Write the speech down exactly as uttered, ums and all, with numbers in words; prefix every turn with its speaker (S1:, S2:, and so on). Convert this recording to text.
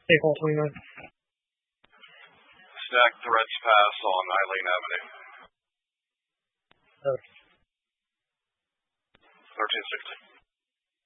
S1: Take hole twenty-nine.
S2: Stack threats pass on Eileen Avenue.
S1: Okay.
S2: thirteen sixty.